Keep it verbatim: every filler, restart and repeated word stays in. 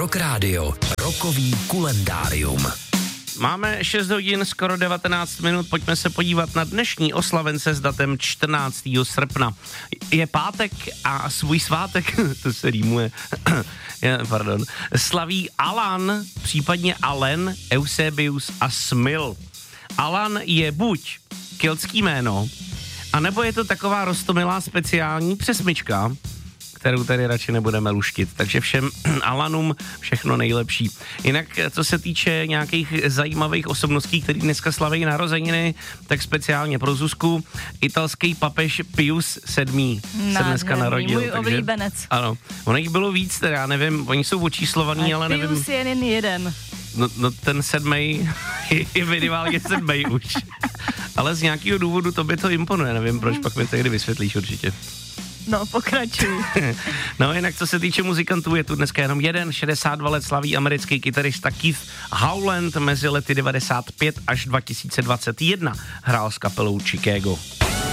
Rock Radio, rokový kulendárium. Máme šest hodin, skoro devatenáct minut, pojďme se podívat na dnešní oslavence s datem čtrnáctého srpna. Je pátek a svůj svátek, to se rýmuje, pardon, slaví Alan, případně Allen, Eusebius a Smil. Alan je buď keltský jméno, anebo je to taková roztomilá speciální přesmička, kterou tady radši nebudeme luštit. Takže všem Alanům všechno nejlepší. Jinak, co se týče nějakých zajímavých osobností, který dneska slaví narozeniny, tak speciálně pro Zuzku, italský papež Pius sedmý se dneska narodil. Můj oblíbenec. Ano, ono jich bylo víc, teda já nevím, oni jsou očíslovaní, ale nevím. Pius je jen jeden. No, no ten sedmej je minimálně sedmej už. Ale z nějakého důvodu to by to imponuje, nevím proč, pak mi to někdy vysvětlíš určitě. No, pokračuj. No, jinak co se týče muzikantů, je tu dneska jenom jeden, šedesát dva let slaví americký kytarista Keith Howland, mezi lety devadesát pět až dva tisíce dvacet jedna hrál s kapelou Chicago.